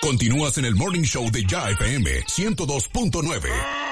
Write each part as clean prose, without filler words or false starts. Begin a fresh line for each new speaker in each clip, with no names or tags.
Continúas en el Morning Show de Ya FM 102.9.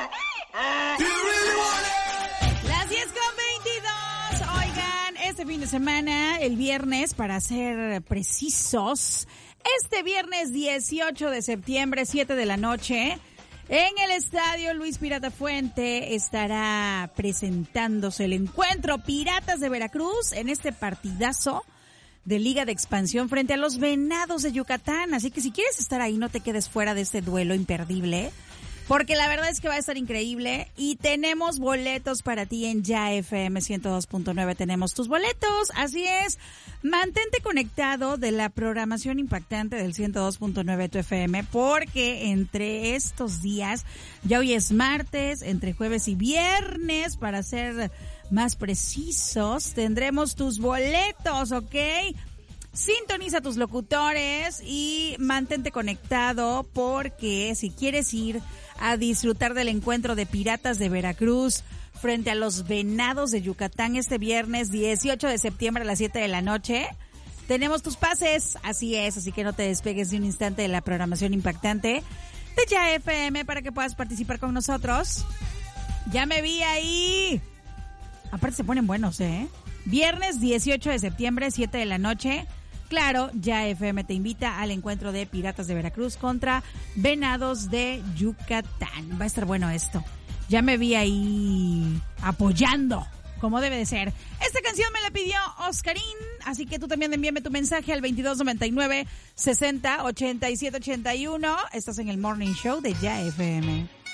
Las 10:22. Oigan, este fin de semana, el viernes, para ser precisos, este viernes 18 de septiembre, 7 de la noche, en el estadio Luis Pirata Fuente estará presentándose el encuentro Piratas de Veracruz en este partidazo de Liga de Expansión frente a los Venados de Yucatán. Así que si quieres estar ahí, no te quedes fuera de este duelo imperdible, porque la verdad es que va a estar increíble y tenemos boletos para ti en Ya FM 102.9. Tenemos tus boletos, así es. Mantente conectado de la programación impactante del 102.9 tu FM, porque entre estos días, ya hoy es martes, entre jueves y viernes, para ser más precisos, tendremos tus boletos, ¿ok? Sintoniza a tus locutores y mantente conectado, porque si quieres ir a disfrutar del encuentro de Piratas de Veracruz frente a los Venados de Yucatán este viernes 18 de septiembre a las 7 de la noche, tenemos tus pases, así es, así que no te despegues de un instante de la programación impactante de Ya FM para que puedas participar con nosotros. Ya me vi ahí. Aparte se ponen buenos, Viernes 18 de septiembre, 7 de la noche. Claro, Ya FM te invita al encuentro de Piratas de Veracruz contra Venados de Yucatán. Va a estar bueno esto. Ya me vi ahí apoyando, como debe de ser. Esta canción me la pidió Oscarín, así que tú también envíame tu mensaje al 2299 60 87 81. Estás en el Morning Show de Ya FM.